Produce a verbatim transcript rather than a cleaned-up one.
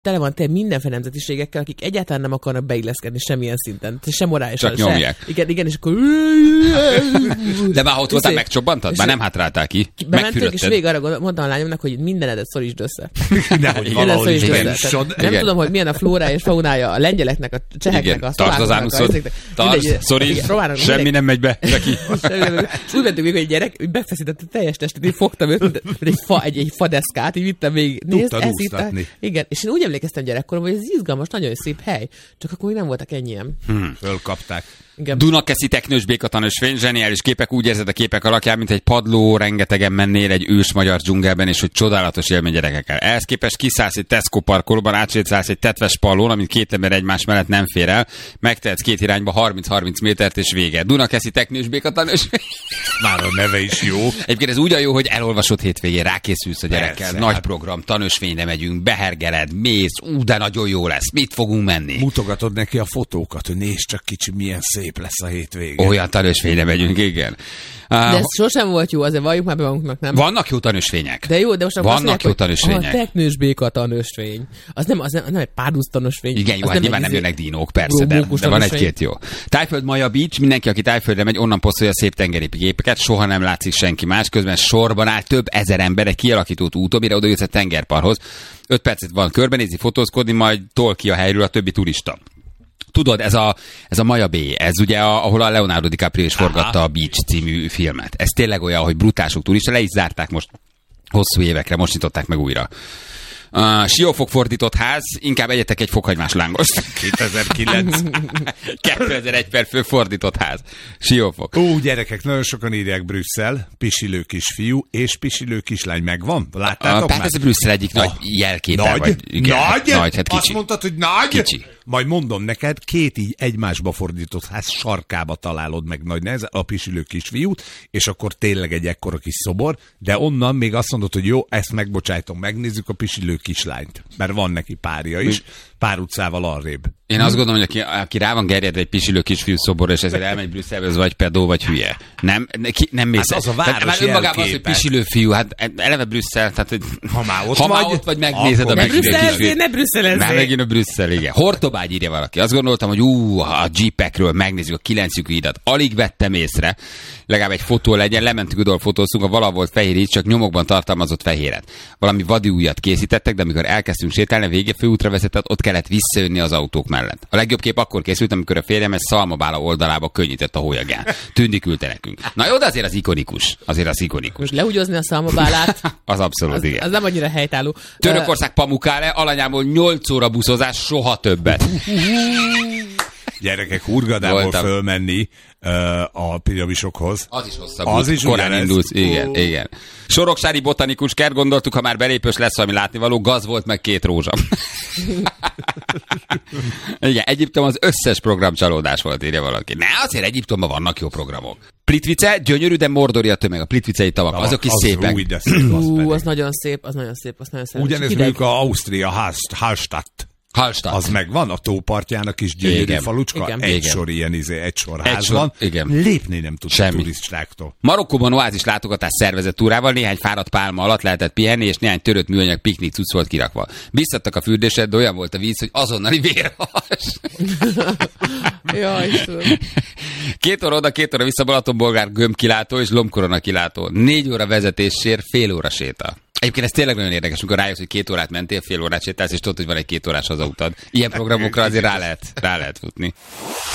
tele van tényleg mindenféle nemzetiségekkel, akik egyáltalán nem akarnak beilleszkedni semmilyen szinten. Sem morálisan, csak nyomják. Se. Igen, igen, és akkor... De már ott voltál, megcsobbantad? Már nem hátráltál ki? Bementünk, és végig arra mondtam a lányomnak, hogy mindenedet szorítsd össze. Nehogy valahol is nem tudom, hogy milyen a flóra és faunája a lengyeleknek, a cseheknek, a tartsd az ánuszod, tartsd, szorítsd, semmi nem megy be. És úgy mentünk még, hogy egy gyerek, hogy befeszítette teljes testet, így fogtam őt, mint egy, fa, egy, egy fadeszkát, így vittem végig. Nézd, ez itt a... Igen, és én úgy emlékeztem gyerekkoromban, hogy ez izgalmas, nagyon szép hely, csak akkor még nem voltak ennyien. Hmm, fölkapták. Igen. Dunakeszi teknős békatanösvény, zseniális képek, úgy érzed a képek alakján, mint egy padló, rengetegen mennél egy ős magyar dzsungelben, és hogy csodálatos élmény gyerekekkel. Ehhez képest kiszállsz egy Tesco parkolóban, átsétálsz egy tetves pallón, amit két ember egymás mellett nem fér el, megtehetsz két irányba harminc-harminc métert, és vége. Dunakeszi teknős békatanösvény. Már a neve is jó. Egyébként ez úgy jó, hogy elolvasott hétvégén, rákészülsz a gyerekkel, persze, nagy hát... program, tanösvényre megyünk, behergeled, mész, ú, de nagyon jó lesz, mit fogunk menni? Mutogatod neki a fotókat, hogy nézd csak kicsi, milyen szép lesz a hétvége. Olyan tanösvényre megyünk, igen. De ez sosem volt jó, azért valljuk már be magunknak, nem? Vannak jó tanösvények. De jó, de most vannak mondják, jó tanösvények. A teknős béka tanösvény. Az nem, az nem, az nem egy párduc tanösvény. Igen, jó, az hát nem nyilván nem jönnek dinók, persze, de, de van egy-két jó. Tájföld Maja Beach, mindenki, aki Tájföldre megy, onnan posztolja szép tengeri képeket, soha nem látszik senki más, közben sorban áll több ezer ember egy kialakított úton, mire oda jössz a tengerparthoz. Öt percet van körbenézni, fotózkodni, majd tol ki a helyről a többi turista. Tudod, ez a, ez a Maja Bay, ez ugye, a, ahol a Leonardo DiCaprio is forgatta a Beach című filmet. Ez tényleg olyan, hogy brutálsok turista, le is zárták most hosszú évekre, most nyitották meg újra. Uh, Siófok fordított ház, inkább egyetek egy fokhagymás lángost. kétezer-kilenc kétezer-egy per fő fordított ház. Siófok. Ó, gyerekek, nagyon sokan írják Brüsszel, pisilő kisfiú és pisilő kislány megvan. Láttátok uh, már? Ez a Brüsszel egyik oh, nagy jelképe. Nagy? Vagy, igen, nagy? nagy? Hát kicsi. Azt mondtad, hogy nagy? Kicsi. Majd mondom neked, két így egymásba fordított ház sarkába találod meg nagy nehezen a pisilő kisfiút, és akkor tényleg egy ekkora kis szobor, de onnan még azt mondod, hogy jó, ezt megbocsájtom, megnézzük a pisilő kislányt, mert van neki párja is, pár utcával arrébb. Én azt gondolom, hogy aki, aki rá van gerjedve egy pisilő kisfiú szoborra, és ezért elmegy Brüsszelbe, az vagy pedó, vagy hülye. Nem, ki, nem mész. Hát az a város már önmagában az, hogy pisilő fiú, hát eleve Brüsszel, tehát hogy ha már ott, ha vagy, már ott vagy, megnézed a pisilő kisfiút. Ne Brüsszelezzél. Már megint a Brüsszel, igen. Hortobágy írja valaki. Azt gondoltam, hogy ú, a Jeepekről megnézzük a kilenc lyukú hidat. Alig vettem észre, legalább egy fotó legyen, lementünk oda, fotóztunk, a vala volt fehér így, csak nyomokban tartalmazott fehéret. Valami vadiújat készítettek, de amikor elkezdtünk sétálni, a vége főútra vezetett, ott kellett visszajönni az autók mellett. A legjobb kép akkor készült, amikor a férjem egy szalmabála oldalába könnyített a hólyagán. Tündi küldte nekünk. Na jó, de azért az ikonikus. Azért az ikonikus. Most lehúgyozni a szalmabálát. Az abszolút, az, igen. Az nem annyira helytálló. Törökország Pamukkale, alanyából nyolc óra buszozás, soha többet. Gyerekek, Hurgadából Voltam. fölmenni uh, a piramisokhoz. Az is hosszabb. Az is korán indulsz. Igen, oh. igen. Soroksári botanikus kert, gondoltuk, ha már belépős lesz valami látnivaló, gaz volt meg két rózsa. Igen, Egyiptom az összes program csalódás volt, írja valaki. Ne, azért Egyiptomban vannak jó programok. Plitvice, gyönyörű, de mordori a tömeg, a plitvicei tavak, Tavak, azok is az szépek. Új, de szép, az, Ú, az nagyon szép, az nagyon szép, az nagyon szép. Ugyanez mondjuk a Ausztria Hallstatt. Hallstatt. Az megvan, a tópartjának is gyönyörű igen. falucska, Igen. egy igen. sor ilyen izé, egy sor egy ház sor, van, igen. lépni nem tud a turistáktól. Marokkóban oázis látogatás szervezett túrával, néhány fáradt pálma alatt lehetett pihenni, és néhány törött műanyag piknik cucc volt kirakva. Visszadtak a fürdésre, de olyan volt a víz, hogy azonnali vérhas. Jaj, Két óra oda, két óra vissza Balatonbolgár gömbkilátó és lombkorona kilátó. Négy óra vezetésért, fél óra séta. Egyébként ez tényleg nagyon érdekes, amikor rájössz, hogy két órát mentél, fél órát sétálsz, és tudod, hogy van egy két órás hazautad. Ilyen programokra azért rá lehet, rá lehet futni.